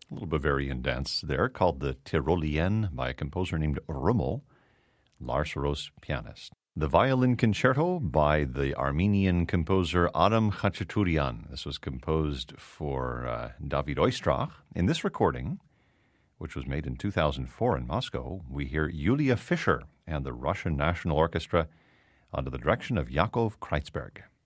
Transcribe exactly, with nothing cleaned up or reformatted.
a little Bavarian dance there called the Tyrolienne by a composer named Rummel, Lars Roos pianist. The Violin Concerto by the Armenian composer Adam Khachaturian. This was composed for uh, David Oistrakh. In this recording, which was made in two thousand four in Moscow, we hear Yulia Fischer and the Russian National Orchestra under the direction of Yakov Kreizberg.